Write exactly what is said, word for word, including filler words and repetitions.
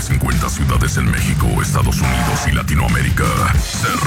cincuenta ciudades en México, Estados Unidos y Latinoamérica. Se